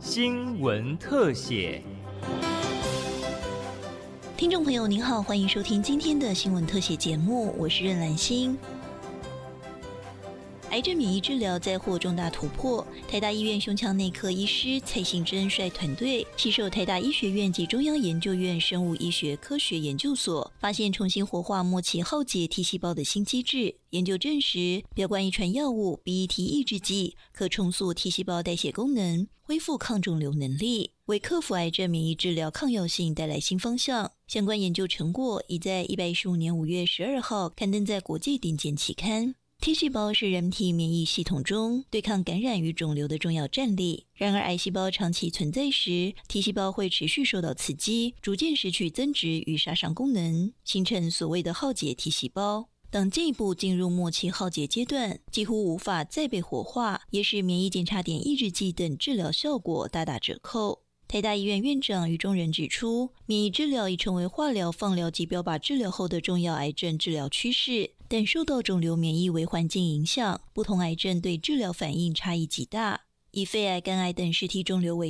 新闻特写。 听众朋友您好，欢迎收听今天的新闻特写节目，我是任兰心。癌症免疫治疗再获重大突破，台大医院胸腔内科医师蔡信珍率团队携手台大医学院及中央研究院生物医学科学研究所，发现重新活化末期浩劫 T 细胞的新机制。研究证实，标冠遗传药物 BET 抑制剂可重塑 T 细胞代谢功能，恢复抗肿瘤能力，为克服癌症免疫治疗抗药性带来新方向。相关研究成果已在115年5月12号刊登在国际顶尖期刊。T 细胞是人体免疫系统中对抗感染与肿瘤的重要战力。然而，癌细胞长期存在时 ，T 细胞会持续受到刺激，逐渐失去增殖与杀伤功能，形成所谓的浩劫 T 细胞。当进一步进入末期浩劫阶段，几乎无法再被活化，也使免疫检查点抑制剂等治疗效果大打折扣。台大医院院长于中仁指出，免疫治疗已成为化疗、放疗及标靶治疗后的重要癌症治疗趋势，但受到肿瘤免疫为环境影响，不同癌症对治疗反应差异极大。以肺癌、肝癌等实体肿瘤为